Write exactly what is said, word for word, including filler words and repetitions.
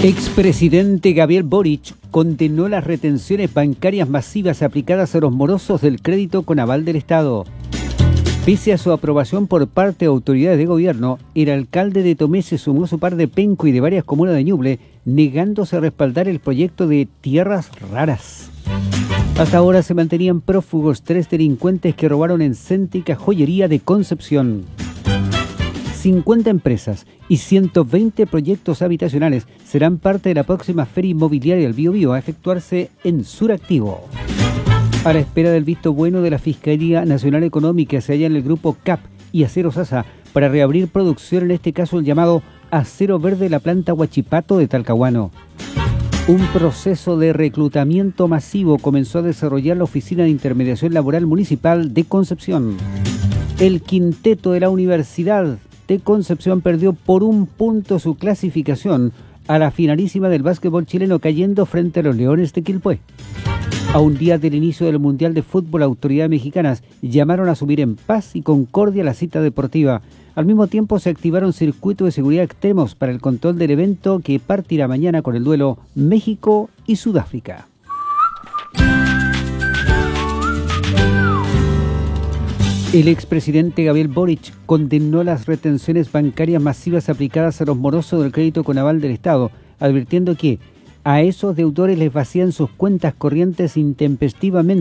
Expresidente Gabriel Boric condenó las retenciones bancarias masivas aplicadas a los morosos del crédito con aval del Estado. Pese a su aprobación por parte de autoridades de gobierno, el alcalde de Tomé se sumó a su par de Penco y de varias comunas de Ñuble, negándose a respaldar el proyecto de tierras raras. Hasta ahora se mantenían prófugos tres delincuentes que robaron en céntrica joyería de Concepción. cincuenta empresas y ciento veinte proyectos habitacionales serán parte de la próxima Feria Inmobiliaria del Biobío a efectuarse en Suractivo. A la espera del visto bueno de la Fiscalía Nacional Económica se halla en el grupo C A P y Acero Sasa para reabrir producción, en este caso el llamado Acero Verde de la planta Huachipato de Talcahuano. Un proceso de reclutamiento masivo comenzó a desarrollar la Oficina de Intermediación Laboral Municipal de Concepción. El quinteto de la Universidad de Concepción perdió por un punto su clasificación a la finalísima del básquetbol chileno, cayendo frente a los Leones de Quilpué. A un día del inicio del Mundial de Fútbol, autoridades mexicanas llamaron a asumir en paz y concordia la cita deportiva. Al mismo tiempo se activaron circuitos de seguridad extremos para el control del evento, que partirá mañana con el duelo México y Sudáfrica. El expresidente Gabriel Boric condenó las retenciones bancarias masivas aplicadas a los morosos del crédito con aval del Estado, advirtiendo que a esos deudores les vacían sus cuentas corrientes intempestivamente